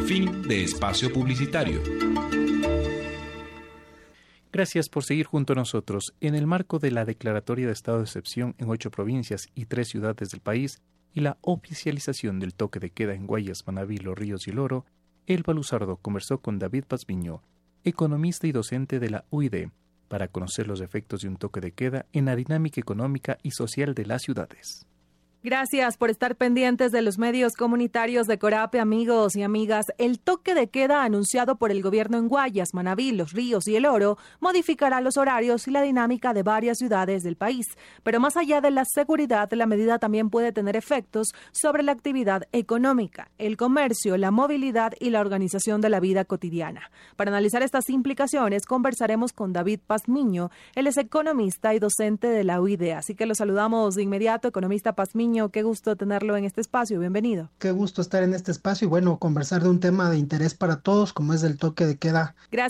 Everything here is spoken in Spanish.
Fin de espacio publicitario. Gracias por seguir junto a nosotros. En el marco de la declaratoria de estado de excepción en 8 provincias y 3 ciudades del país y la oficialización del toque de queda en Guayas, Manabí, Los Ríos y El Oro, Elba Luzardo conversó con David Pazmiño, economista y docente de la UID, para conocer los efectos de un toque de queda en la dinámica económica y social de las ciudades. Gracias por estar pendientes de los medios comunitarios de Corape, amigos y amigas. El toque de queda anunciado por el gobierno en Guayas, Manabí, Los Ríos y El Oro modificará los horarios y la dinámica de varias ciudades del país. Pero más allá de la seguridad, la medida también puede tener efectos sobre la actividad económica, el comercio, la movilidad y la organización de la vida cotidiana. Para analizar estas implicaciones, conversaremos con David Pazmiño. Él es economista y docente de la UID. Así que lo saludamos de inmediato, economista Pazmiño. Qué gusto tenerlo en este espacio, bienvenido. Qué gusto estar en este espacio y conversar de un tema de interés para todos como es el toque de queda. Gracias